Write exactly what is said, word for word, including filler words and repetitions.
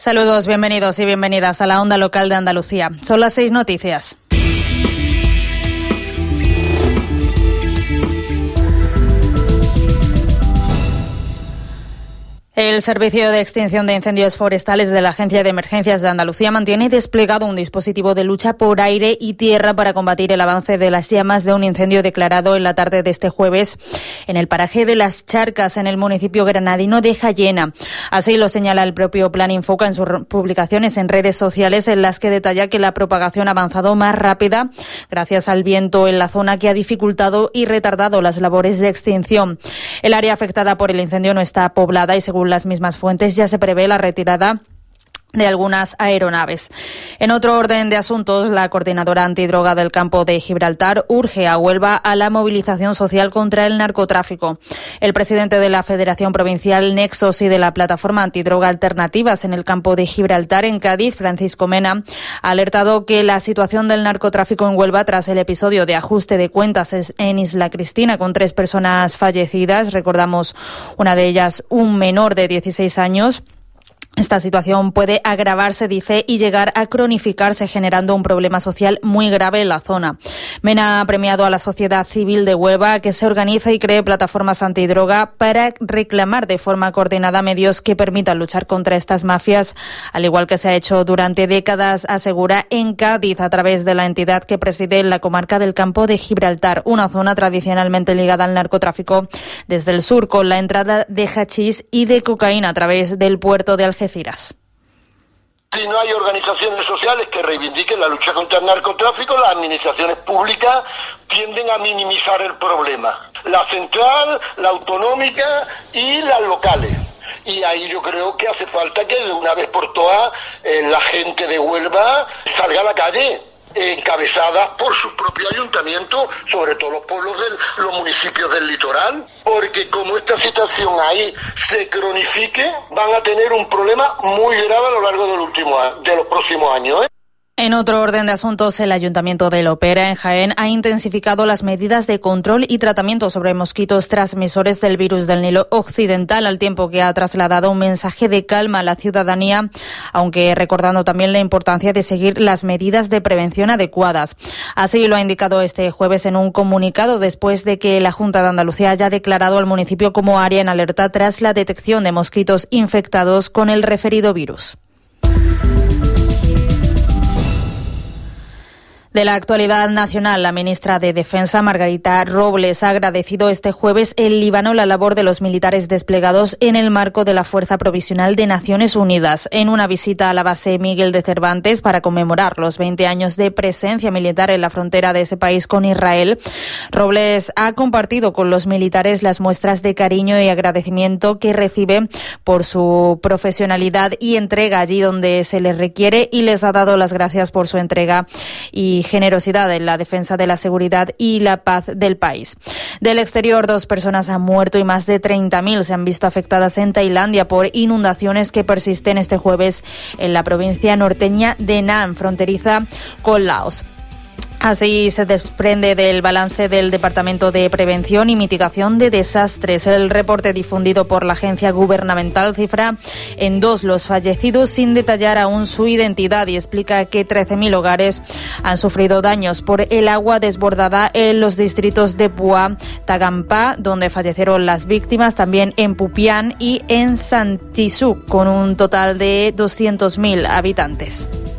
Saludos, bienvenidos y bienvenidas a la Onda Local de Andalucía. Son las seis noticias. El Servicio de Extinción de Incendios Forestales de la Agencia de Emergencias de Andalucía mantiene desplegado un dispositivo de lucha por aire y tierra para combatir el avance de las llamas de un incendio declarado en la tarde de este jueves en el paraje de Las Charcas, en el municipio granadino de Jayena. Así lo señala el propio Plan Infoca en sus publicaciones en redes sociales, en las que detalla que la propagación ha avanzado más rápida gracias al viento en la zona, que ha dificultado y retardado las labores de extinción. El área afectada por el incendio no está poblada y, según las mismas fuentes, ya se prevé la retirada de algunas aeronaves. En otro orden de asuntos, la coordinadora antidroga del campo de Gibraltar urge a Huelva a la movilización social contra el narcotráfico. El presidente de la Federación Provincial Nexos y de la Plataforma Antidroga Alternativas en el campo de Gibraltar, en Cádiz, Francisco Mena, ha alertado que la situación del narcotráfico en Huelva, tras el episodio de ajuste de cuentas en Isla Cristina con tres personas fallecidas, recordamos una de ellas un menor de dieciséis años, esta situación puede agravarse, dice, y llegar a cronificarse, generando un problema social muy grave en la zona. Mena ha premiado a la sociedad civil de Huelva que se organiza y cree plataformas antidroga para reclamar de forma coordinada medios que permitan luchar contra estas mafias, al igual que se ha hecho durante décadas, asegura, en Cádiz, a través de la entidad que preside en la comarca del Campo de Gibraltar, una zona tradicionalmente ligada al narcotráfico desde el sur, con la entrada de hachís y de cocaína a través del puerto de Algeciras. Si no hay organizaciones sociales que reivindiquen la lucha contra el narcotráfico, las administraciones públicas tienden a minimizar el problema. La central, la autonómica y las locales. Y ahí yo creo que hace falta que de una vez por todas eh, la gente de Huelva salga a la calle, encabezadas por su propio ayuntamiento, sobre todo los pueblos de los municipios del litoral, porque como esta situación ahí se cronifique, van a tener un problema muy grave a lo largo del último, de los próximos años, ¿eh? En otro orden de asuntos, el Ayuntamiento de Lopera, en Jaén, ha intensificado las medidas de control y tratamiento sobre mosquitos transmisores del virus del Nilo Occidental, al tiempo que ha trasladado un mensaje de calma a la ciudadanía, aunque recordando también la importancia de seguir las medidas de prevención adecuadas. Así lo ha indicado este jueves en un comunicado, después de que la Junta de Andalucía haya declarado al municipio como área en alerta tras la detección de mosquitos infectados con el referido virus. De la actualidad nacional, la ministra de Defensa, Margarita Robles, ha agradecido este jueves en Líbano la labor de los militares desplegados en el marco de la Fuerza Provisional de Naciones Unidas. En una visita a la base Miguel de Cervantes para conmemorar los veinte años de presencia militar en la frontera de ese país con Israel, Robles ha compartido con los militares las muestras de cariño y agradecimiento que recibe por su profesionalidad y entrega allí donde se les requiere, y les ha dado las gracias por su entrega y generosidad en la defensa de la seguridad y la paz del país. Del exterior, dos personas han muerto y más de treinta mil se han visto afectadas en Tailandia por inundaciones que persisten este jueves en la provincia norteña de Nan, fronteriza con Laos. Así se desprende del balance del Departamento de Prevención y Mitigación de Desastres. El reporte difundido por la agencia gubernamental cifra en dos los fallecidos, sin detallar aún su identidad, y explica que trece mil hogares han sufrido daños por el agua desbordada en los distritos de Pua, Tagampa, donde fallecieron las víctimas, también en Pupián y en Santisú, con un total de doscientos mil habitantes.